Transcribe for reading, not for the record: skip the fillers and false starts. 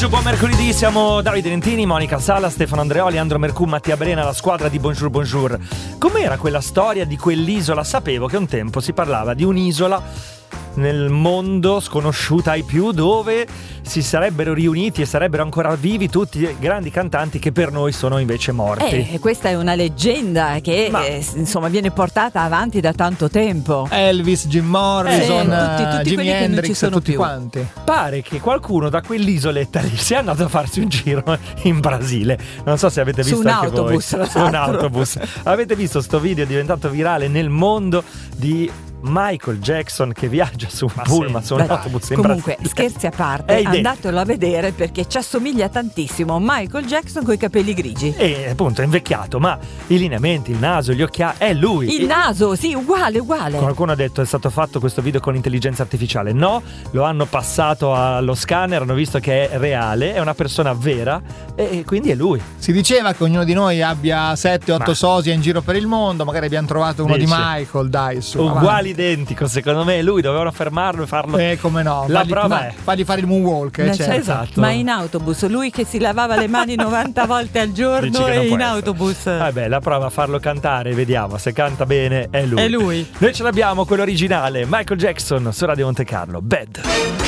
Buon mercoledì, siamo Davide Lentini, Monica Sala, Stefano Andreoli, Andro Mercù, Mattia Brena, la squadra di Bonjour Bonjour. Com'era quella storia di quell'isola? Sapevo che un tempo si parlava di un'isola nel mondo sconosciuta ai più, dove si sarebbero riuniti e sarebbero ancora vivi tutti i grandi cantanti che per noi sono invece morti. Questa è una leggenda che insomma viene portata avanti da tanto tempo. Elvis, Jim Morrison, tutti Jimi quelli che non ci Hendrix, sono tutti più. quanti. Pare che qualcuno da quell'isoletta lì sia andato a farsi un giro in Brasile. Non so se avete visto Su un anche autobus, voi. Su un autobus. Avete visto sto video diventato virale nel mondo di Michael Jackson che viaggia su un pullman, su un autobus in Comunque, Brasile. scherzi a parte, andatelo a vedere perché ci assomiglia tantissimo Michael Jackson coi capelli grigi. E appunto è invecchiato, ma i lineamenti, il naso, gli occhiali, è lui. Il naso, sì, uguale. Qualcuno ha detto è stato fatto questo video con intelligenza artificiale. No, lo hanno passato allo scanner, hanno visto che è reale, è una persona vera e quindi è lui. Si diceva che ognuno di noi abbia 7-8 sosia in giro per il mondo, magari abbiamo trovato uno di Michael, dai, su. Uguali identico, secondo me lui dovevano fermarlo e farlo. Come no? La prova è fagli fare il moonwalk, certo. Esatto. Ma in autobus, lui che si lavava le mani 90 volte al giorno e in autobus. Vabbè, la prova a farlo cantare, vediamo se canta bene, è lui. È lui. Noi ce l'abbiamo, quello originale, Michael Jackson su Radio Monte Carlo. Bad.